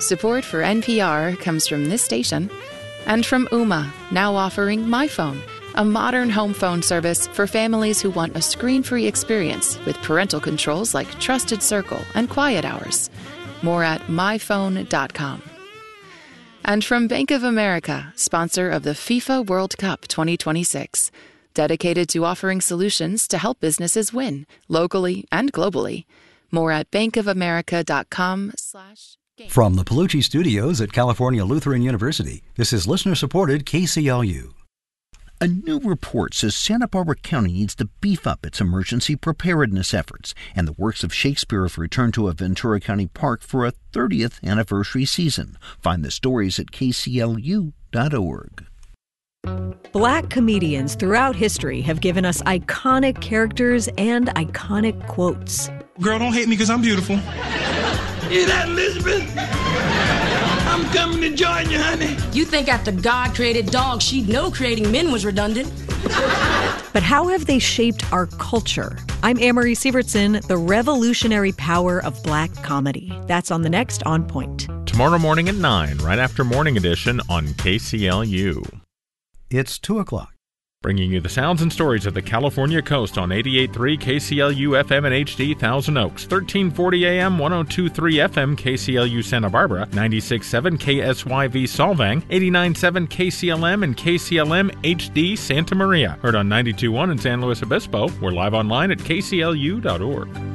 Support for NPR comes from this station and from Ooma, now offering MyPhone, a modern home phone service for families who want a screen-free experience with parental controls like Trusted Circle and Quiet Hours. More at myphone.com. And from Bank of America, sponsor of the FIFA World Cup 2026, dedicated to offering solutions to help businesses win, locally and globally. More at bankofamerica.com/game. From the Palucci Studios at California Lutheran University, this is listener-supported KCLU. A new report says Santa Barbara County needs to beef up its emergency preparedness efforts, and the works of Shakespeare have returned to a Ventura County park for a 30th anniversary season. Find the stories at kclu.org. Black comedians throughout history have given us iconic characters and iconic quotes. Girl, don't hate me because I'm beautiful. Is that Elizabeth? I'm coming to join you, honey. You think after God created dogs, she'd know creating men was redundant. But how have they shaped our culture? I'm Anne-Marie Sievertson, the revolutionary power of Black comedy. That's on the next On Point. Tomorrow morning at 9, right after Morning Edition on KCLU. It's 2 o'clock. Bringing you the sounds and stories of the California coast on 88.3 KCLU FM and HD Thousand Oaks, 1340 AM, 102.3 FM KCLU Santa Barbara, 96.7 KSYV Solvang, 89.7 KCLM and KCLM HD Santa Maria. Heard on 92.1 in San Luis Obispo. We're live online at kclu.org.